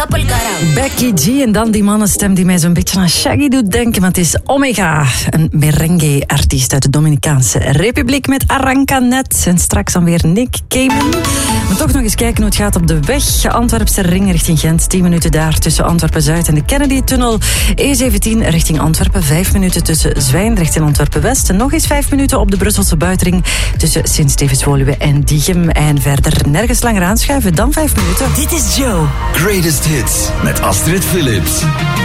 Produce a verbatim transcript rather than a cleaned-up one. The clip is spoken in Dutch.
couple karang. Becky G en dan die mannenstem die mij zo'n beetje aan Shaggy doet denken. Want het is Omega, een merengue-artiest uit de Dominicaanse Republiek met Arancanet. En straks dan weer Nick Cayman. Maar toch nog eens kijken hoe het gaat op de weg. Antwerpse ring richting Gent. tien minuten daar tussen Antwerpen-Zuid en de Kennedy-tunnel. E zeventien richting Antwerpen. vijf minuten tussen Zwijndrecht en Antwerpen-West. En nog eens vijf minuten op de Brusselse buitenring tussen Sint-Stevens-Woluwe en Diegem. En verder nergens langer aanschuiven dan vijf minuten. Dit is Joe. Greatest Hits met Astrid Philips.